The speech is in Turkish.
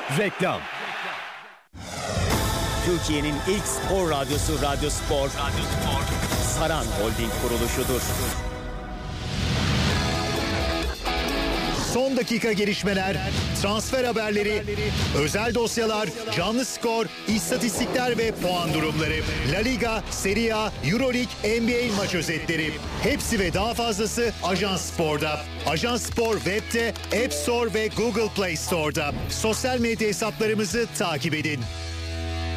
Reklam. Türkiye'nin ilk spor radyosu Radyo Spor. Saran Holding kuruluşudur. Son dakika gelişmeler, transfer haberleri, özel dosyalar, canlı skor, istatistikler ve puan durumları. La Liga, Serie A, Euroleague, NBA maç özetleri. Hepsi ve daha fazlası Ajans Spor'da. Ajans Spor web'te, App Store ve Google Play Store'da. Sosyal medya hesaplarımızı takip edin.